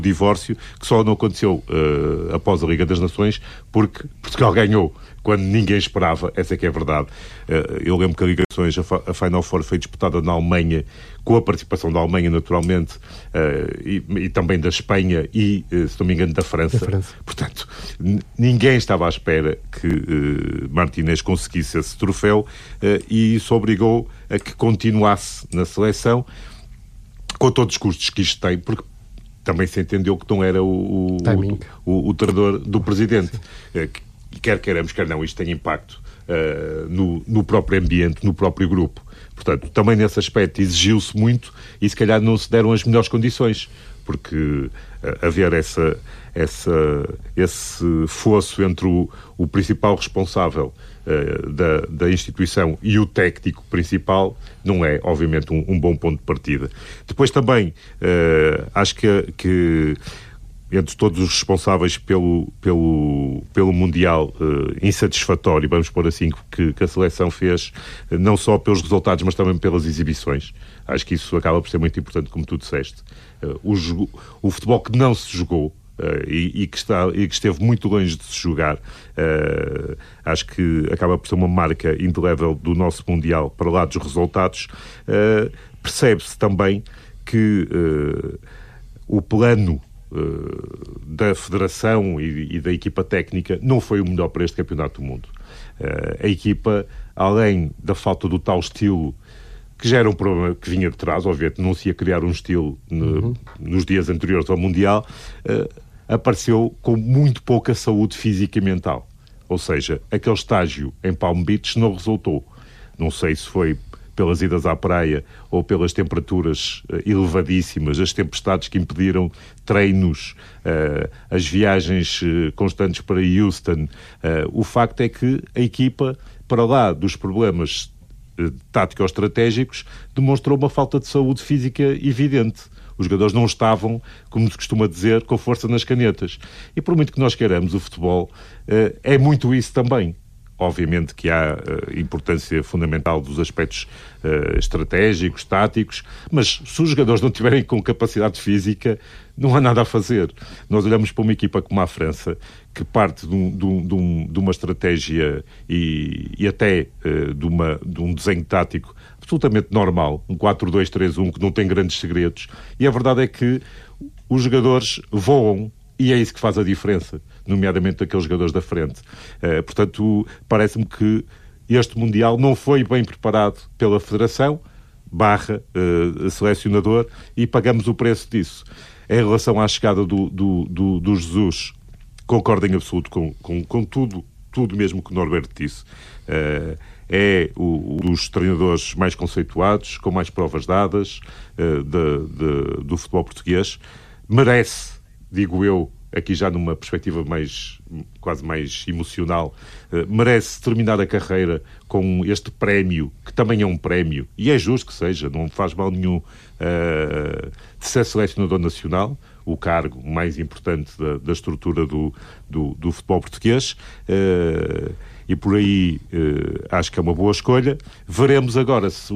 divórcio, que só não aconteceu após a Liga das Nações, porque Portugal ganhou quando ninguém esperava. Essa é que é a verdade. Eu lembro que a Liga das Nações, a Final Four, foi disputada na Alemanha, com a participação da Alemanha, naturalmente, e também da Espanha e, se não me engano, da França. Portanto, ninguém estava à espera que Martínez conseguisse esse troféu, e isso obrigou a que continuasse na seleção, com todos os custos que isto tem, porque também se entendeu que não era o treinador do presidente. Quer queiramos, quer não, isto tem impacto no próprio ambiente, no próprio grupo. Portanto, também nesse aspecto exigiu-se muito e se calhar não se deram as melhores condições, porque haver esse fosso entre o principal responsável da instituição e o técnico principal não é, obviamente, um bom ponto de partida. Depois também, acho que entre todos os responsáveis pelo Mundial insatisfatório, vamos pôr assim, que a seleção fez, não só pelos resultados, mas também pelas exibições. Acho que isso acaba por ser muito importante, como tu disseste. O futebol que não se jogou, e que esteve muito longe de se jogar, acho que acaba por ser uma marca indelével do nosso Mundial, para lá dos resultados. Percebe-se também que o plano da Federação e da equipa técnica não foi o melhor para este Campeonato do Mundo. A equipa, além da falta do tal estilo, que já era um problema que vinha de trás, obviamente não se ia criar um estilo nos dias anteriores ao Mundial, apareceu com muito pouca saúde física e mental. Ou seja, aquele estágio em Palm Beach não resultou. Não sei se foi pelas idas à praia ou pelas temperaturas elevadíssimas, as tempestades que impediram treinos, as viagens constantes para Houston. O facto é que a equipa, para lá dos problemas tático-estratégicos, demonstrou uma falta de saúde física evidente. Os jogadores não estavam, como se costuma dizer, com força nas canetas. E por muito que nós queiramos, o futebol é muito isso também. Obviamente que há importância fundamental dos aspectos estratégicos, táticos, mas se os jogadores não estiverem com capacidade física, não há nada a fazer. Nós olhamos para uma equipa como a França, que parte de uma estratégia e até de um desenho tático absolutamente normal, um 4-2-3-1 que não tem grandes segredos, e a verdade é que os jogadores voam, e é isso que faz a diferença, nomeadamente aqueles jogadores da frente. Portanto, parece-me que este Mundial não foi bem preparado pela Federação / selecionador, e pagamos o preço disso. Em relação à chegada do Jesus, concordo em absoluto com tudo mesmo que o Norberto disse. É um dos treinadores mais conceituados, com mais provas dadas do futebol português. Merece, digo eu, aqui já numa perspectiva quase mais emocional, merece terminar a carreira com este prémio, que também é um prémio, e é justo que seja, não faz mal nenhum, de ser selecionador nacional, o cargo mais importante da estrutura do futebol português, e por aí acho que é uma boa escolha. Veremos agora se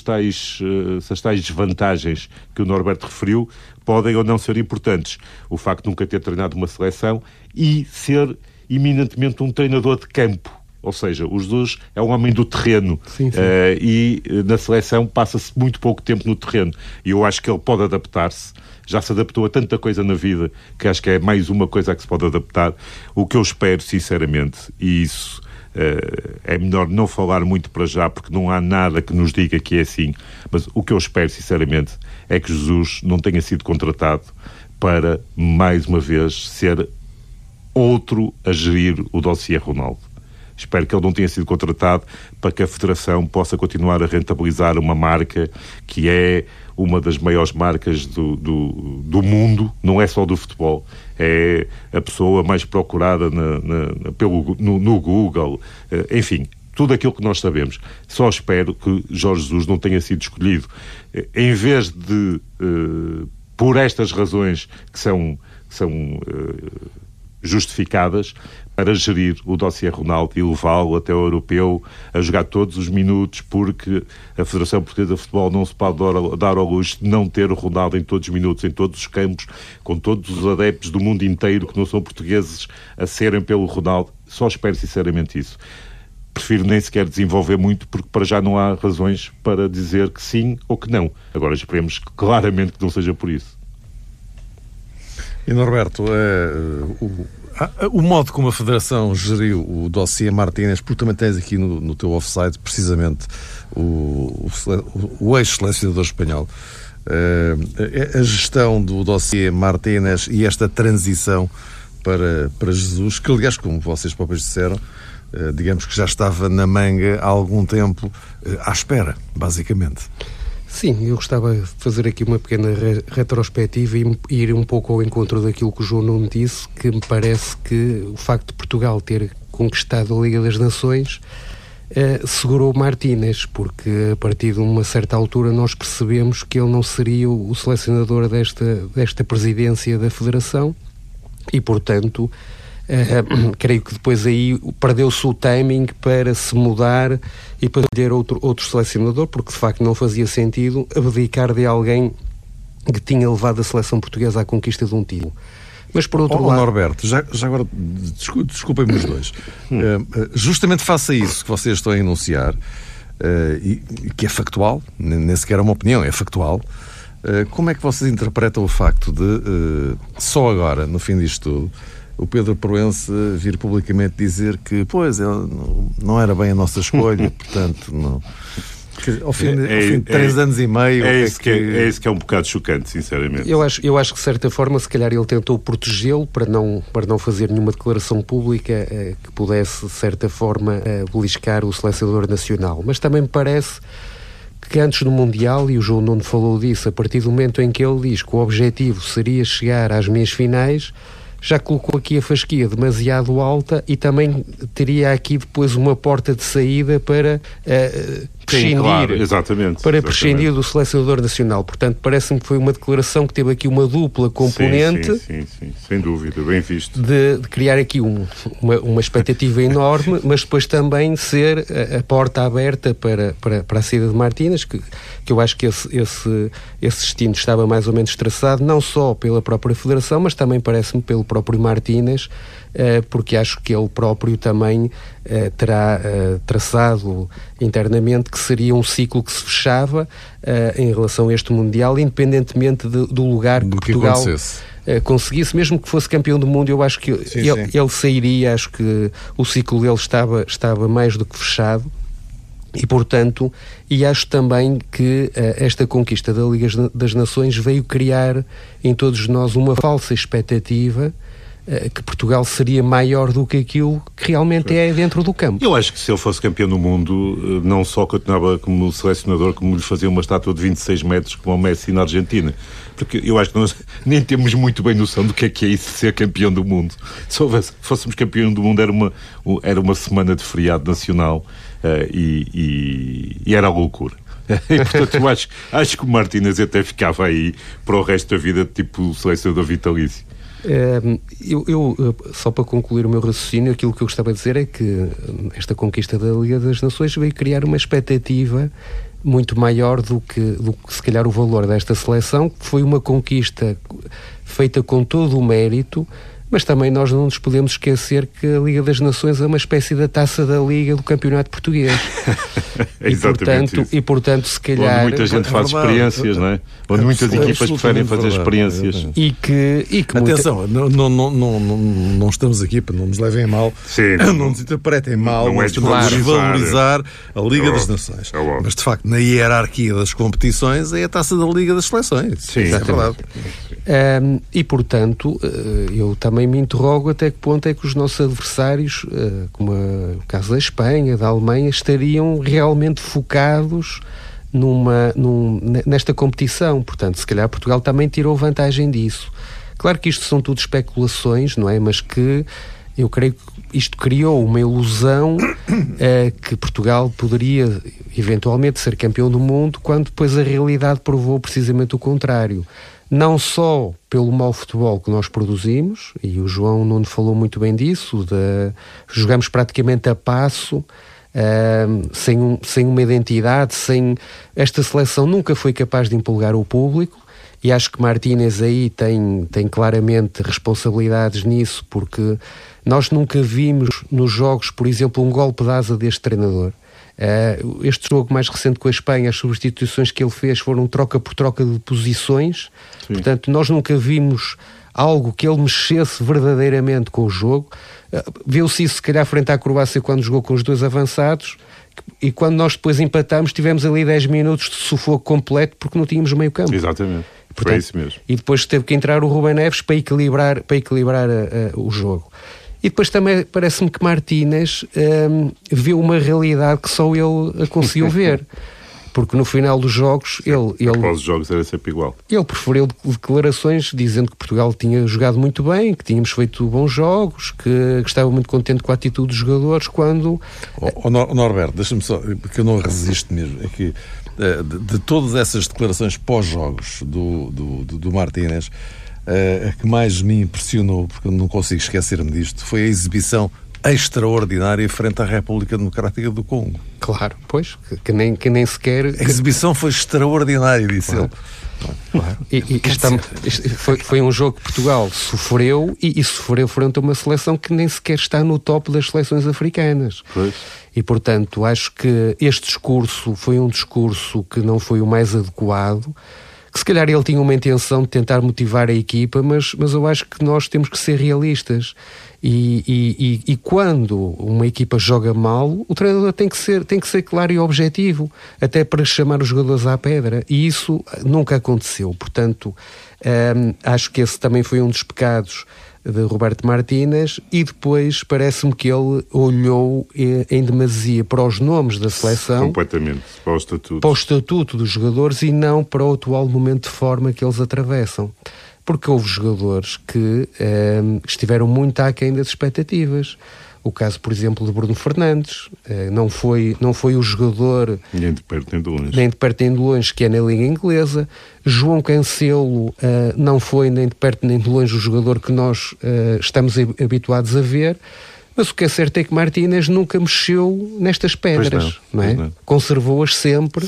as tais desvantagens que o Norberto referiu podem ou não ser importantes. O facto de nunca ter treinado uma seleção e ser eminentemente um treinador de campo. Ou seja, o Jesus é um homem do terreno. Sim. E na seleção passa-se muito pouco tempo no terreno. E eu acho que ele pode adaptar-se. Já se adaptou a tanta coisa na vida que acho que é mais uma coisa a que se pode adaptar. O que eu espero, sinceramente, e isso é melhor não falar muito para já, porque não há nada que nos diga que é assim, mas o que eu espero, sinceramente, é que Jesus não tenha sido contratado para, mais uma vez, ser outro a gerir o dossiê Ronaldo. Espero que ele não tenha sido contratado para que a Federação possa continuar a rentabilizar uma marca que é uma das maiores marcas do mundo, não é só do futebol, é a pessoa mais procurada no Google, enfim, tudo aquilo que nós sabemos. Só espero que Jorge Jesus não tenha sido escolhido, em vez de, por estas razões que são justificadas para gerir o dossiê Ronaldo e levá-lo até o europeu a jogar todos os minutos, porque a Federação Portuguesa de Futebol não se pode dar ao luxo de não ter o Ronaldo em todos os minutos, em todos os campos, com todos os adeptos do mundo inteiro que não são portugueses a serem pelo Ronaldo. Só espero sinceramente isso. Prefiro nem sequer desenvolver muito, porque para já não há razões para dizer que sim ou que não. Agora esperemos claramente que não seja por isso. E Norberto, o modo como a Federação geriu o dossiê Martínez, porque também tens aqui no teu offside precisamente o ex-selecionador espanhol, a gestão do dossiê Martínez e esta transição para Jesus, que aliás, como vocês próprios disseram, digamos que já estava na manga há algum tempo à espera, basicamente. Sim, eu gostava de fazer aqui uma pequena retrospectiva e ir um pouco ao encontro daquilo que o João Nuno disse, que me parece que o facto de Portugal ter conquistado a Liga das Nações segurou Martínez, porque a partir de uma certa altura nós percebemos que ele não seria o selecionador desta presidência da Federação e, portanto, creio que depois aí perdeu-se o timing para se mudar e para escolher outro selecionador, porque de facto não fazia sentido abdicar de alguém que tinha levado a seleção portuguesa à conquista de um título. Mas por outro lado... Norberto, já agora, desculpem-me os dois. Justamente faça isso que vocês estão a enunciar, e que é factual, nem sequer é uma opinião, é factual. Como é que vocês interpretam o facto de, só agora, no fim disto tudo, o Pedro Proença vir publicamente dizer que, pois, não era bem a nossa escolha, portanto, não... Ao fim de 3 anos e meio... É isso que é um bocado chocante, sinceramente. Eu acho que, de certa forma, se calhar ele tentou protegê-lo para não fazer nenhuma declaração pública que pudesse, de certa forma, beliscar o selecionador nacional. Mas também me parece que antes do Mundial, e o João Nuno falou disso, a partir do momento em que ele diz que o objetivo seria chegar às meias finais, já colocou aqui a fasquia demasiado alta e também teria aqui depois uma porta de saída para prescindir, claro, exatamente. Prescindir do selecionador nacional. Portanto, parece-me que foi uma declaração que teve aqui uma dupla componente. Sim, sem dúvida, bem visto. De criar aqui uma expectativa enorme, mas depois também ser a porta aberta para a saída de Martínez, que eu acho que esse destino estava mais ou menos traçado, não só pela própria Federação, mas também parece-me pelo próprio Martínez, porque acho que ele próprio também terá traçado internamente que seria um ciclo que se fechava em relação a este Mundial, independentemente do lugar que Portugal conseguisse, mesmo que fosse campeão do mundo. Eu acho que ele sairia, acho que o ciclo dele estava mais do que fechado. E, portanto, acho também que esta conquista da Liga das Nações veio criar em todos nós uma falsa expectativa que Portugal seria maior do que aquilo que realmente é dentro do campo. Eu acho que se ele fosse campeão do mundo, não só continuava como selecionador, como lhe fazia uma estátua de 26 metros como o Messi na Argentina. Porque eu acho que nós nem temos muito bem noção do que é isso de ser campeão do mundo. Se fôssemos campeão do mundo, era uma semana de feriado nacional e era a loucura. E, portanto, eu acho que o Martínez até ficava aí para o resto da vida, tipo selecionador vitalício. Eu, só para concluir o meu raciocínio, aquilo que eu gostava de dizer é que esta conquista da Liga das Nações veio criar uma expectativa muito maior do que se calhar o valor desta seleção, que foi uma conquista feita com todo o mérito, mas também nós não nos podemos esquecer que a Liga das Nações é uma espécie da taça da Liga do Campeonato Português. E, portanto, se calhar... Onde muita gente faz experiências, não é? Onde muitas equipas preferem fazer experiências. E que atenção, não estamos aqui para não nos levem a mal, não nos interpretem mal, não estamos a desvalorizar a Liga das Nações. Mas, de facto, na hierarquia das competições é a taça da Liga das Seleções. Sim, é verdade. E, portanto, eu também me interrogo até que ponto é que os nossos adversários, como o caso da Espanha, da Alemanha, estariam realmente focados nesta competição. Portanto, se calhar Portugal também tirou vantagem disso. Claro que isto são tudo especulações, não é? Mas que eu creio que isto criou uma ilusão que Portugal poderia eventualmente ser campeão do mundo, quando depois a realidade provou precisamente o contrário. não só pelo mau futebol que nós produzimos, e o João Nuno falou muito bem disso, jogamos praticamente a passo, sem uma identidade, esta seleção nunca foi capaz de empolgar o público, e acho que Martínez aí tem claramente responsabilidades nisso, porque nós nunca vimos nos jogos, por exemplo, um golpe de asa deste treinador. Este jogo mais recente com a Espanha, as substituições que ele fez foram troca por troca de posições. Sim. Portanto, nós nunca vimos algo que ele mexesse verdadeiramente com o jogo. Viu-se isso se calhar frente à Croácia quando jogou com os dois avançados, e quando nós depois empatamos tivemos ali 10 minutos de sufoco completo porque não tínhamos meio campo. Exatamente. Portanto, foi isso mesmo. E depois teve que entrar o Rubén Neves para equilibrar o jogo. E depois também parece-me que Martínez viu uma realidade que só ele conseguiu ver. Porque no final dos jogos, após os jogos era sempre igual. Ele preferiu declarações dizendo que Portugal tinha jogado muito bem, que tínhamos feito bons jogos, que estava muito contente com a atitude dos jogadores quando... Norberto, deixa-me só, porque eu não resisto mesmo, é que de todas essas declarações pós-jogos do Martínez, a que mais me impressionou, porque eu não consigo esquecer-me disto, foi a exibição extraordinária frente à República Democrática do Congo. Claro, pois, que nem sequer... A exibição foi extraordinária, disse ele. Claro. Foi um jogo que Portugal sofreu e sofreu frente a uma seleção que nem sequer está no top das seleções africanas. Pois. E, portanto, acho que este discurso foi um discurso que não foi o mais adequado, que se calhar ele tinha uma intenção de tentar motivar a equipa, mas eu acho que nós temos que ser realistas. E quando uma equipa joga mal, o treinador tem que ser claro e objetivo, até para chamar os jogadores à pedra, e isso nunca aconteceu. Portanto, acho que esse também foi um dos pecados de Roberto Martínez, e depois parece-me que ele olhou em demasia para os nomes da seleção, completamente, para o estatuto dos jogadores, e não para o atual momento de forma que eles atravessam. Porque houve jogadores que estiveram muito aquém das expectativas. O caso, por exemplo, de Bruno Fernandes, não foi o jogador... Nem de perto nem de longe. Nem de perto nem de longe, que é na Liga Inglesa. João Cancelo não foi nem de perto nem de longe o jogador que nós estamos habituados a ver. Mas o que é certo é que Martínez nunca mexeu nestas pedras, não é? Conservou-as sempre.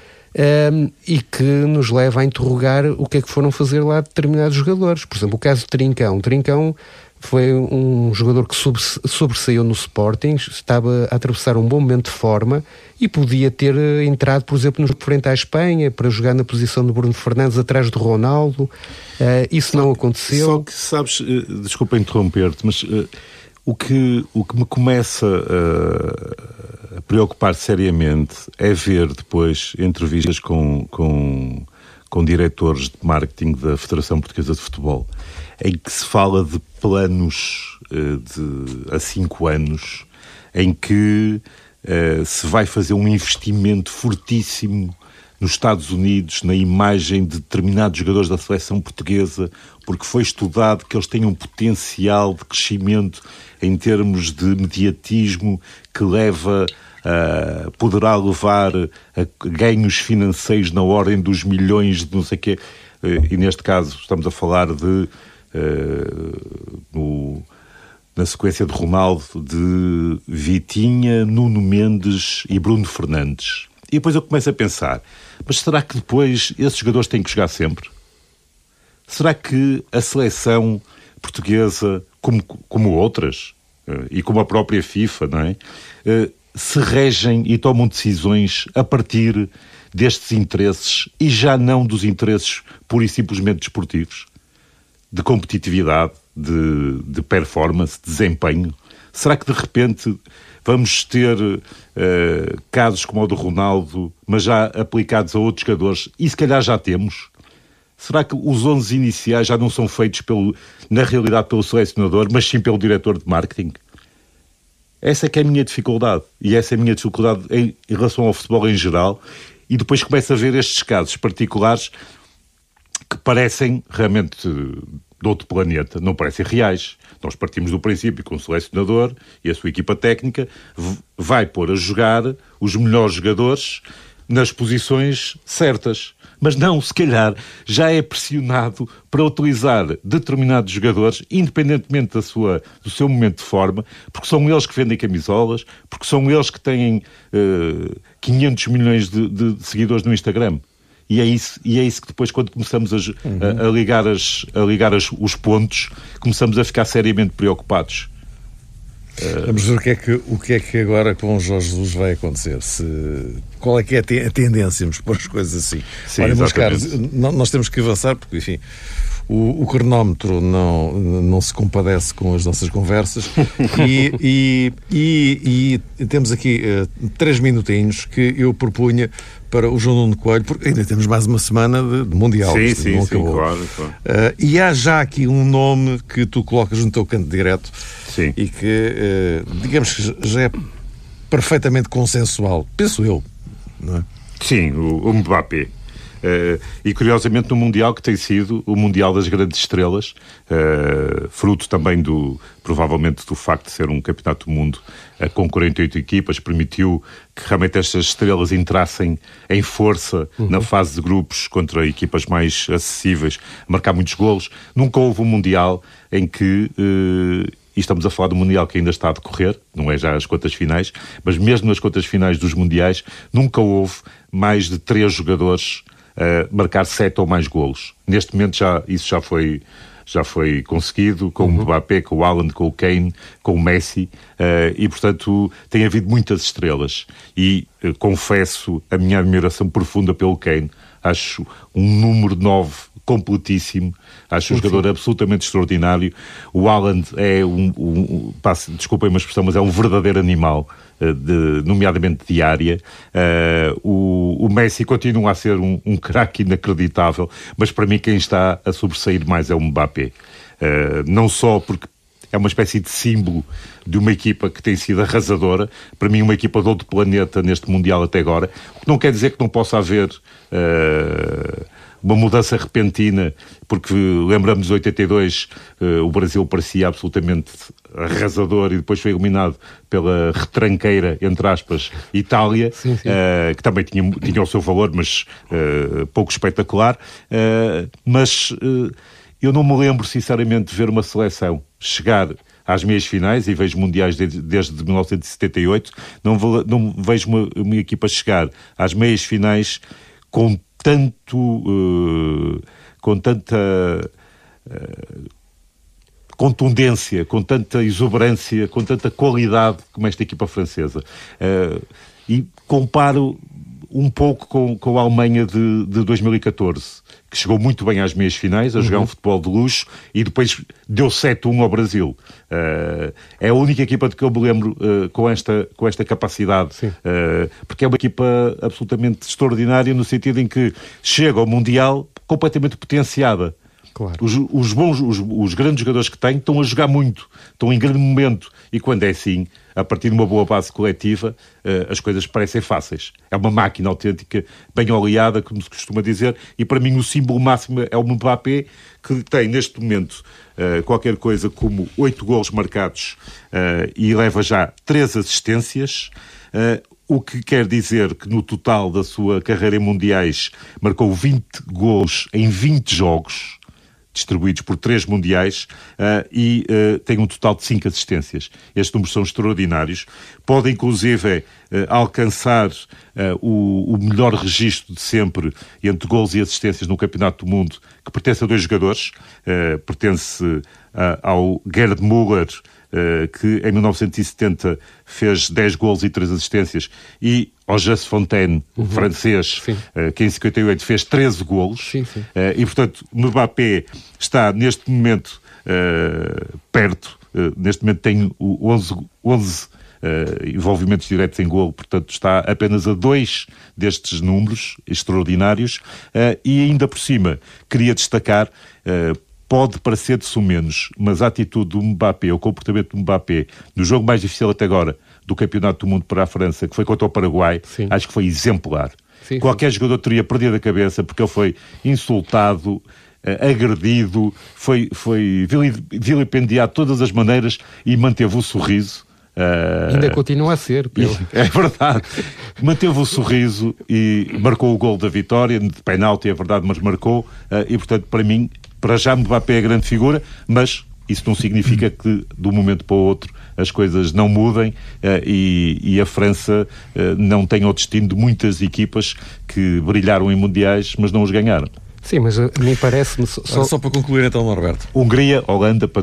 E que nos leva a interrogar o que é que foram fazer lá determinados jogadores. Por exemplo, o caso de Trincão. Trincão foi um jogador que sobressaiu no Sporting, estava a atravessar um bom momento de forma e podia ter entrado, por exemplo, no jogo frente à Espanha para jogar na posição de Bruno Fernandes atrás de Ronaldo. Isso não aconteceu. Só que, sabes, desculpa interromper-te, mas o que me começa a preocupar seriamente é ver depois entrevistas com diretores de marketing da Federação Portuguesa de Futebol, em que se fala de planos há 5 anos, em que se vai fazer um investimento fortíssimo nos Estados Unidos na imagem de determinados jogadores da seleção portuguesa, porque foi estudado que eles têm um potencial de crescimento em termos de mediatismo que poderá levar a ganhos financeiros na ordem dos milhões de não sei o quê. E neste caso estamos a falar na sequência de Ronaldo, de Vitinha, Nuno Mendes e Bruno Fernandes. E depois eu começo a pensar, mas será que depois esses jogadores têm que jogar sempre? Será que a seleção portuguesa, como outras, e como a própria FIFA, não é? Se regem e tomam decisões a partir destes interesses e já não dos interesses pura e simplesmente desportivos? De competitividade, de performance, de desempenho? Será que de repente vamos ter casos como o do Ronaldo, mas já aplicados a outros jogadores, e se calhar já temos? Será que os 11 iniciais já não são feitos, na realidade, pelo selecionador, mas sim pelo diretor de marketing? Essa é que é a minha dificuldade, e essa é a minha dificuldade em relação ao futebol em geral, e depois começo a ver estes casos particulares que parecem realmente de outro planeta, não parecem reais. Nós partimos do princípio que um selecionador e a sua equipa técnica vai pôr a jogar os melhores jogadores nas posições certas. mas não, se calhar, já é pressionado para utilizar determinados jogadores, independentemente do seu momento de forma, porque são eles que vendem camisolas, porque são eles que têm 500 milhões de seguidores no Instagram. E é isso que depois, quando começamos a ligar os pontos, começamos a ficar seriamente preocupados. Vamos ver o que é que agora com o Jorge Jesus vai acontecer. Qual é que é a tendência? Vamos pôr as coisas assim. Sim, olha, meus caros, nós temos que avançar porque, enfim, o cronómetro não se compadece com as nossas conversas e temos aqui 3 minutinhos que eu propunha para o João Nuno Coelho, porque ainda temos mais uma semana de Mundial. Sim, claro. E há já aqui um nome que tu colocas no teu canto direto. Sim. E que, digamos que já é perfeitamente consensual, penso eu, não é? Sim, o Mbappé. E curiosamente no Mundial, que tem sido o Mundial das grandes estrelas, fruto também provavelmente do facto de ser um campeonato do mundo com 48 equipas, permitiu que realmente estas estrelas entrassem em força na fase de grupos contra equipas mais acessíveis, marcar muitos golos. Nunca houve um Mundial em que... E estamos a falar do Mundial que ainda está a decorrer, não é já as contas finais, mas mesmo nas contas finais dos Mundiais, nunca houve mais de 3 jogadores marcar 7 ou mais golos. Neste momento isso já foi conseguido com o Mbappé, com o Haaland, com o Kane, com o Messi, e portanto tem havido muitas estrelas. E confesso a minha admiração profunda pelo Kane. Acho um número 9 completíssimo, acho um jogador absolutamente extraordinário. O Haaland é desculpem uma expressão, mas é um verdadeiro animal, nomeadamente de área. O Messi continua a ser um craque inacreditável, mas para mim quem está a sobressair mais é o Mbappé. Não só porque é uma espécie de símbolo de uma equipa que tem sido arrasadora, para mim uma equipa de outro planeta neste Mundial até agora, o que não quer dizer que não possa haver uma mudança repentina, porque lembramos de 82, o Brasil parecia absolutamente arrasador e depois foi eliminado pela retranqueira, entre aspas, Itália, sim. Que também tinha o seu valor, mas pouco espetacular. Mas eu não me lembro, sinceramente, de ver uma seleção chegar às meias finais, e vejo mundiais desde 1978, não vejo uma equipa chegar às meias finais com tanta contundência, com tanta exuberância, com tanta qualidade como esta equipa francesa. E comparo um pouco com a Alemanha de 2014, que chegou muito bem às meias finais, a jogar um futebol de luxo, e depois deu 7-1 ao Brasil. É a única equipa de que eu me lembro com esta capacidade, porque é uma equipa absolutamente extraordinária, no sentido em que chega ao Mundial completamente potenciada. Claro. Os grandes jogadores que têm estão a jogar muito, estão em grande momento, e quando é assim, a partir de uma boa base coletiva, as coisas parecem fáceis. É uma máquina autêntica, bem oleada, como se costuma dizer, e para mim o símbolo máximo é o Mbappé, que tem neste momento qualquer coisa como 8 golos marcados e leva já 3 assistências, o que quer dizer que no total da sua carreira em mundiais marcou 20 golos em 20 jogos, distribuídos por 3 mundiais, e tem um total de 5 assistências. Estes números são extraordinários. Pode, inclusive, alcançar o melhor registro de sempre entre golos e assistências no Campeonato do Mundo, que pertence a 2 jogadores. Pertence ao Gerd Müller, que em 1970 fez 10 golos e 3 assistências, e ao Just Fontaine, francês, que em 58 fez 13 golos. E, portanto, Mbappé está neste momento perto. Neste momento tem 11 envolvimentos diretos em golo, portanto está apenas a 2 destes números extraordinários. E ainda por cima, queria destacar... Pode parecer de sumenos, mas a atitude do Mbappé, o comportamento do Mbappé, no jogo mais difícil até agora do Campeonato do Mundo para a França, que foi contra o Paraguai, acho que foi exemplar. Qualquer jogador teria perdido a cabeça, porque ele foi insultado, agredido, foi vilipendiado de todas as maneiras e manteve o sorriso. Ainda continua a ser. É verdade. Manteve o sorriso e marcou o gol da vitória, de penalti, é verdade, mas marcou. E, portanto, para mim, para já Mbappé é a grande figura, mas isso não significa que, de um momento para o outro, as coisas não mudem e a França não tenha o destino de muitas equipas que brilharam em mundiais, mas não os ganharam. Sim, mas a mim parece-me... Só para concluir então, Norberto. Hungria, Holanda,